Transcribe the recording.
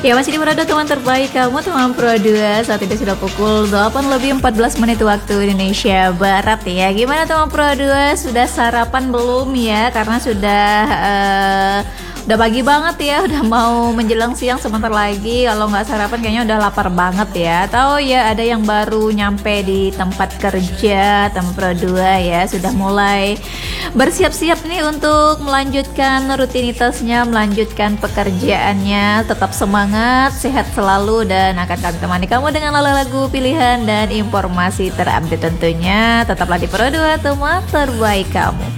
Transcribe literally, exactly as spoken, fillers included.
Ya masih di Pro dua teman terbaik kamu teman Pro dua. Saat ini sudah pukul delapan lebih empat belas menit waktu Indonesia Barat ya. Gimana teman Pro dua, sudah sarapan belum ya? Karena sudah uh, udah pagi banget ya, udah mau menjelang siang sebentar lagi. Kalau nggak sarapan kayaknya udah lapar banget ya. Tahu ya, ada yang baru nyampe di tempat kerja teman Pro dua ya, sudah mulai bersiap-siap nih untuk melanjutkan rutinitasnya, melanjutkan pekerjaannya. Tetap semangat, sehat selalu, dan akan kami temani kamu dengan lagu-lagu pilihan dan informasi terupdate tentunya. Tetaplah di Pro dua, teman terbaik kamu.